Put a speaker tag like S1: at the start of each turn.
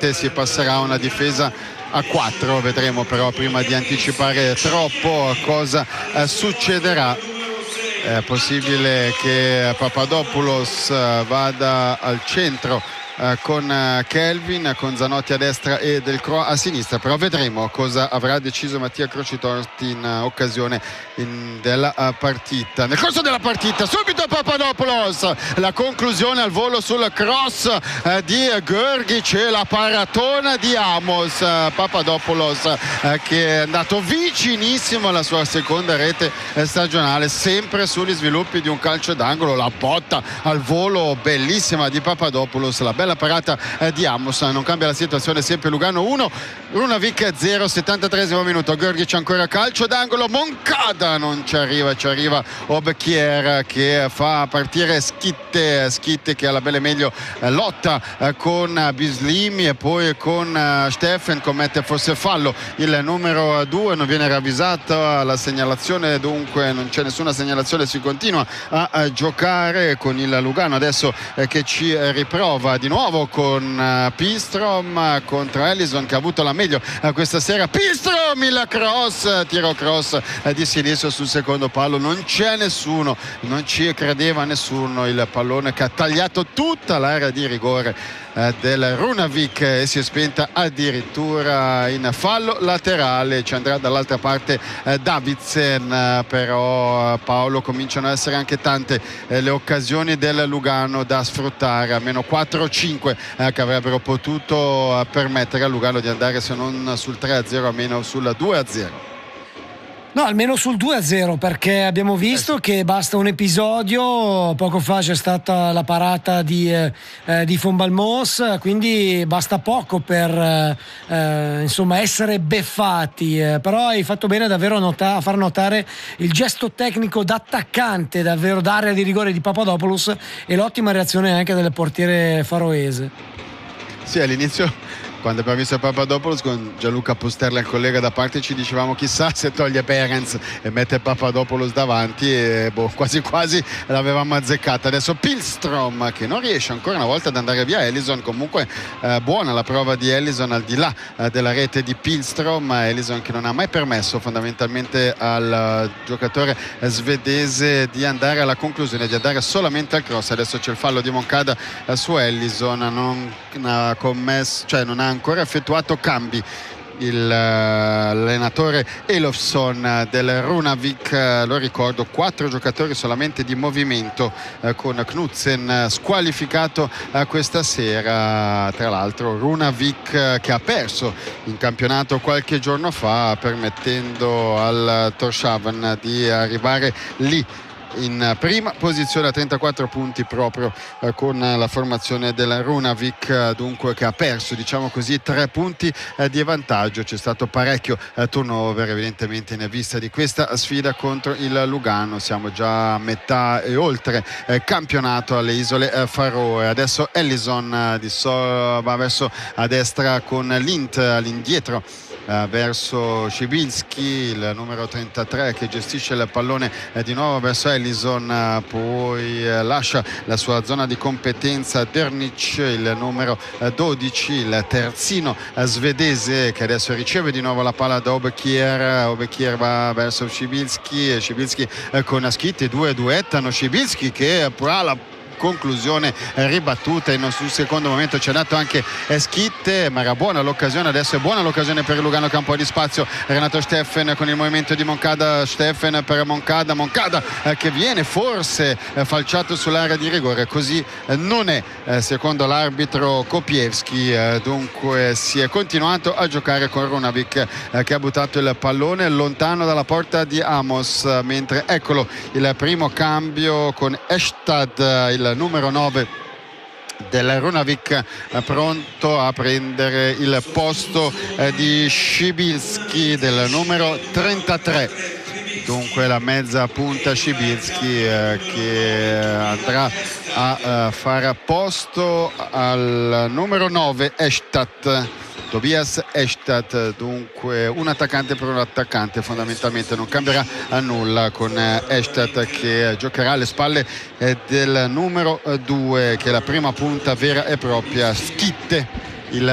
S1: probabilmente si passerà a una difesa a 4, vedremo però prima di anticipare troppo cosa succederà. È possibile che Papadopoulos vada al centro con Kelvin, con Zanotti a destra e Del Croix a sinistra, però vedremo cosa avrà deciso Mattia Crocitorti in occasione della partita. Nel corso della partita subito Papadopoulos, la conclusione al volo sul cross di Grgic e la paratona di Amos. Papadopoulos che è andato vicinissimo alla sua seconda rete stagionale, sempre sugli sviluppi di un calcio d'angolo, la botta al volo bellissima di Papadopoulos, la bella parata di Amos. Non cambia la situazione, sempre Lugano 1 Runavic 0, 73esimo minuto. Grgic ancora calcio d'angolo, Moncada non ci arriva Obechier che fa partire Schitte che alla belle meglio lotta con Bislimi e poi con Steffen, commette forse fallo il numero 2, non viene ravvisata la segnalazione, dunque non c'è nessuna segnalazione, si continua a giocare con il Lugano adesso che ci riprova di nuovo con Pilstrom contro Ellison, che ha avuto la meglio questa sera. Pilstrom, il tiro cross di sinistro sul secondo palo, non c'è nessuno, non ci credeva nessuno, il pallone che ha tagliato tutta l'area di rigore del Runavic e si è spenta addirittura in fallo laterale. Ci andrà dall'altra parte Davidsen, però Paolo, cominciano ad essere anche tante le occasioni del Lugano da sfruttare, almeno 4-5 che avrebbero potuto permettere al Lugano di andare se non sul 3-0 almeno sul 2-0.
S2: No, almeno sul 2-0, perché abbiamo visto che basta un episodio. Poco fa c'è stata la parata di Von Balmos, quindi basta poco per insomma essere beffati, però hai fatto bene davvero a far notare il gesto tecnico d'attaccante davvero d'area di rigore di Papadopoulos e l'ottima reazione anche del portiere faroese.
S1: Sì, all'inizio, quando abbiamo visto Papadopoulos con Gianluca Pusterla, il collega da parte, ci dicevamo chissà se toglie Behrens e mette Papadopoulos davanti, e quasi quasi l'avevamo azzeccata. Adesso Pilstrom che non riesce ancora una volta ad andare via. Ellison comunque buona la prova di Ellison al di là della rete di Pilstrom. Ellison che non ha mai permesso fondamentalmente al giocatore svedese di andare alla conclusione, di andare solamente al cross. Adesso c'è il fallo di Moncada su Ellison, non ha commesso, cioè non ha ancora effettuato cambi l'allenatore Elofsson del Runavic. Lo ricordo, 4 giocatori solamente di movimento, con Knudsen squalificato questa sera. Tra l'altro Runavic che ha perso in campionato qualche giorno fa, permettendo al Tórshavn di arrivare lì in prima posizione a 34 punti proprio con la formazione del Runavic, dunque che ha perso, diciamo così, 3 punti di vantaggio. C'è stato parecchio turnover evidentemente in vista di questa sfida contro il Lugano. Siamo già a metà e oltre campionato alle isole Faroe. Adesso Ellison va verso a destra con Lint all'indietro verso Szybilski, il numero 33 che gestisce il pallone di nuovo verso Ellison, poi lascia la sua zona di competenza Dernic, il numero 12, il terzino svedese, che adesso riceve di nuovo la palla da Obechier va verso Szybilski con Schitti, due duettano. Szybilski che ha la conclusione ribattuta sul secondo momento, c'è dato anche Schitte, ma era buona l'occasione. Adesso è buona l'occasione per Lugano che ha un po' di spazio. Renato Steffen con il movimento di Moncada, Steffen per Moncada che viene forse falciato sull'area di rigore, così non è secondo l'arbitro Kopiewski. Dunque si è continuato a giocare con Runavic che ha buttato il pallone lontano dalla porta di Amos, mentre eccolo il primo cambio con Estad, il numero 9 del Runavic, pronto a prendere il posto di Szybilski, del numero 33. Dunque la mezza punta Szybilski che andrà a fare posto al numero 9 Estad, Tobias Estad. Dunque un attaccante per un attaccante, fondamentalmente non cambierà a nulla con Estad che giocherà alle spalle del numero 2, che è la prima punta vera e propria, Schitte.